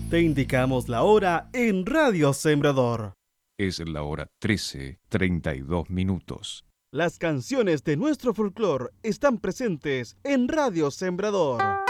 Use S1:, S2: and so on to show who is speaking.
S1: Te indicamos la hora en Radio Sembrador.
S2: Es la hora 13:32.
S1: Las canciones de nuestro folclore están presentes en Radio Sembrador.